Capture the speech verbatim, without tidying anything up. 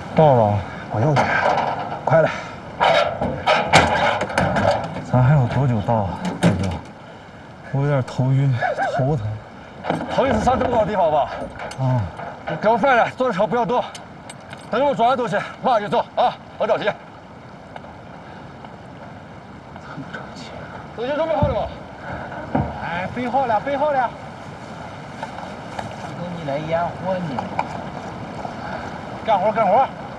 到了， 往右点，快点！ 咱还有多久到啊，大哥？我有点头晕，头疼。 头一次上这么高的地方吧？ 啊， 你给我快点，坐的车不要动。等我装完东西，马上就走啊！别着急。 这么着急？ 东西准备好了吗？ 哎，备好了，备好了。等你来验货呢。干活，干活。